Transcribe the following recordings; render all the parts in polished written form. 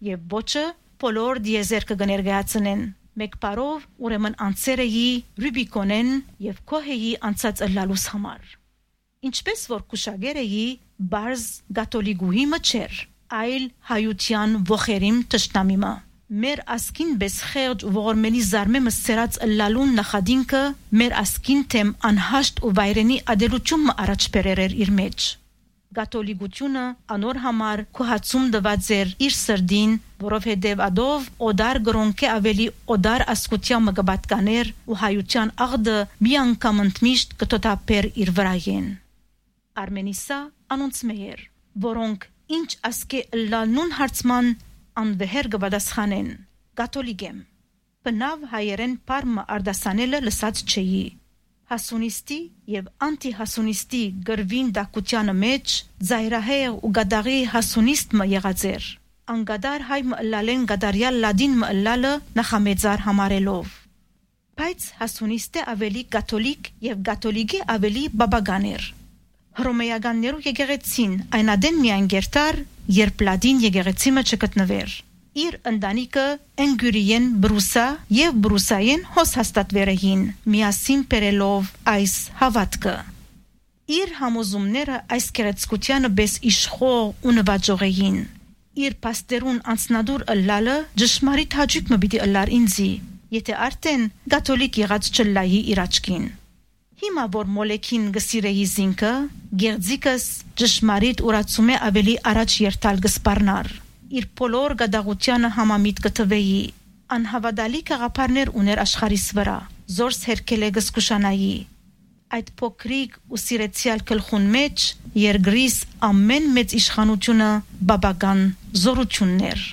եւ ոչը բոլոր դիեզերքը կներկայացնեն։ Մեկ բարով ուրեմն անցերեի Ռուբիկոնեն եւ Քոհեի անցած ըլլալուս համար։ Ինչպես որ կուշագերեի բարձ գաթոլիկուհի մչեր, այլ հայության ողերիմ տշնամիմը։ Մեր ասկին բես խեղճ ու ողորմելի զարմեմը սերած ըլլալուն նախադինքը մեր ասկին թեմ անհաշտ ու վայրենի ադելությունը առաջ բերեր իր մեջ։ Գաթոլիկությունը անոր համար քոհացում դված էր իր սրդին, որովհետև ադով օդար գրոնկե ավելի օդար ասկության մգաբատկաներ ու հայության աղդը մի անգամ ընդմիշտ կտոտապեր իր վրայեն։ Արմենիսա անոնց մեհեր, որոնք ինչ ասկե ըլլալնուն հարցման անվեհեր գվադասխանեն, գաթոլիկ եմ։ Բնավ հայերեն պարմը արդասանելը լսած չէի։ Հասունիստի եւ անտիհասունիստի գրվին դակությանը մեջ զայրահեղ ու գադաղի հասունիստը եղած էր։ Անգադար հայ մըլլալեն գադարյալ լադին մըլլալը նախամեծար համարելով։ Բայց հասունիստը ավելի գաթոլիկ եւ գաթոլիկը ավելի բաբական էր։ Հռոմեականներու եկեղեցին այնադեն միայն գերտար, երբ լադին եկեղեցիմը չգտնվեր։ Իր ընտանիքը Ընգյուրիեն Բրուսա եւ Բրուսայեն հոս հաստատվերեին, միասին պերելով այս հավատքը։ Իր համոզումները այս կերեցկությանը բես իշխող ու նվաճողեին։ Իր պաստերուն անցնադուր ըլլալը ճշմարիտ հաճույք մը պիտի ըլլար ինձի, եթե արդեն գաթոլիկ եղած չլայի իր աչքին։ Հիմա որ մոլեկին գսիրեի զինքը, գեղձիկս ճշմարիտ ուրացում է ավելի առաջ երթալ գսպարնար։ Իր բոլոր գդաղությանը համամիտ կթվեի, անհավատալի կաղապարներ ուներ աշխարհիս վրա, զորս հերքել է գսկուշանայի։ Այդ փոքրիկ ու սիրեցյալ գլխուն մեջ երկրիս ամեն մեծ իշխանությունը բաբական զորություններ։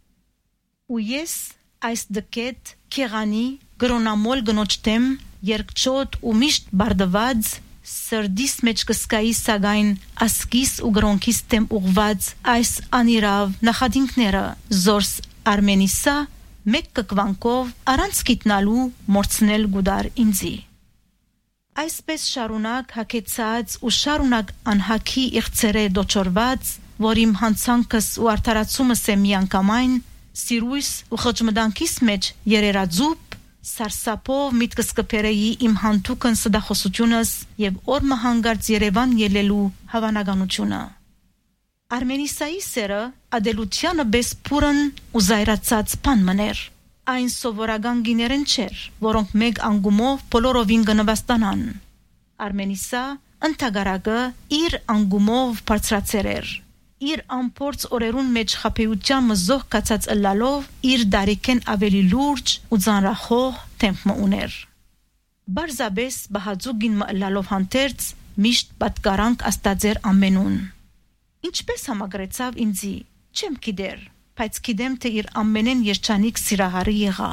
Ու ես այս դկետ քեղանի գրոնամոլ գնոջտեմ երկչոտ ու միշտ բարդված սրդիս մեջ կսկայի սագայն ասկիս ու գրոնքիս տեմ ուղված այս անիրավ նախադինքները զորս Արմենիսա մեկ կկվանկով առանց գիտնալու մորցնել գուդար ինձի։ Այսպես շարունակ հակեցած ու շարունակ անհակի իղծերը դոչորված, որ իմ հանցանքս ու արդարացումս է միանգամայն, սիրույս ու խճմդանքիս մեջ երերաձուպ Սարսափով միտքս կփերեի իմ հանտուկն սդախոսությունս եւ օրը հանգարց Երևան ելելու հավանականությունը։ Արմենիսայի սերը ադելությանը բես փուրն ու զայրացած բան մներ։ Այն սովորական գիներեն չէր, որոնք մեկ անգումով բոլորովին կնվաստանան։ Արմենիսա ընթագարակը իր անգումով բարձրացեր էր։ Իր ամփորձ օրերուն մեջ խապեյության մզող կացած ըլլալով իր դարիքեն ավելի լուրջ ու ծանրախոհ թեմփ ուներ։ Բարզաբես բահաձուգին մըլլալով հանդերձ միշտ պատկարանք աստաձեր ամենուն։ Ինչպես համագրեցավ ինձի, չեմ գիտեր, բայց գիտեմ թե իր ամենեն երջանիկ սիրահարի եղա։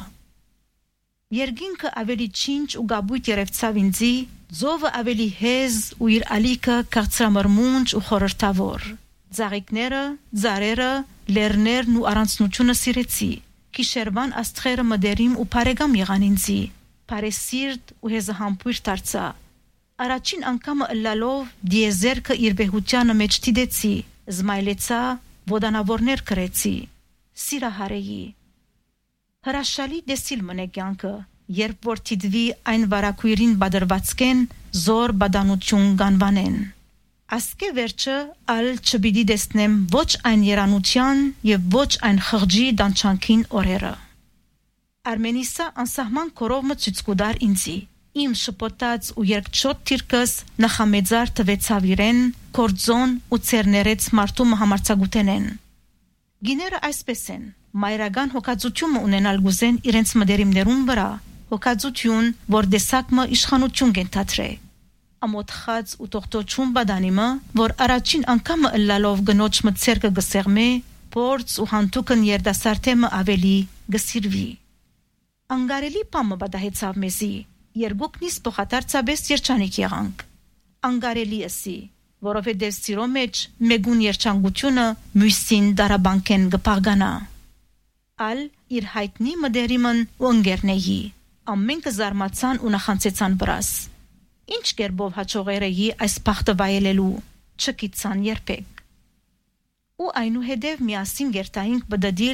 Երգինքը ավելի չինչ ու գաբույտ երևցավ ինձի, ձովը ավելի հեզ ու իր ալիքը քաղցրամրմունջ ու խորհրդավոր։ Ձաղիկները, ձարերը, լերներն ու առանցնությունը սիրեցի։ Գիշերվան աստղերը մդերիմ ու բարեկամ եղան ինձի։ Բարեսիրտ ու հեզահամբույր դարձա։ Առաջին անգամը ըլլալով դիեզերքը իր վեհությանը մեջ դիդեցի, զմայլեցա, ոդանավորներ կրեցի, սիրահարեի։ Հրաշալի դեսիլ մնե կյանքը, երբ որ դիդվի այն վարակույրին բادرվածքեն զոր բադանություն գանվանեն։ Ասկե վերջը ալ չբիդի դեսնեմ ոչ այն երանության եւ ոչ այն խղճի դանչանքին օրերը։ Արմենիսա անսահման կորովը ցույց կուդար ինձի։ Իմ շփոթած ու երկչոտ թիրքս նախամեծար տվեցավ իրեն, կորձոն ու ցերներեց մարդու համարցագուտենեն։ Գիները այսպես են, մայրական հոգածություն ունենալ գուզեն իրենց մդերիմներուն վրա, հոգածություն, որ դեսակմը իշխանություն կենթադրե։ Ամոթխած ու տողտոչուն բադանիմը, որ առաջին անգամը ըլլալով գնոջ մցերկը գսեղմե, փորձ ու հանտուկն երդասարտեմը ավելի գսիրվի։ Անգարելի պամը բադահեցավ մեզի, երկուքնիս փոխադարձաբես երջանիկ եղանք։ Անգարելի էսի, որովհետև սիրո մեջ մեգուն երջանկությունը մյուսին դարաբանկեն գպաղգանա։ Ալ իր հայտնի մդերիմն ու ընկերնեի, ամենքը զարմացան ու նախանցեցան վրաս։ Ինչ կերպով հաջողերեի այս բախտը վայելելու, չգիտցան երբեք։ Ու այնուհետև միասին գերտայինք բդդիլ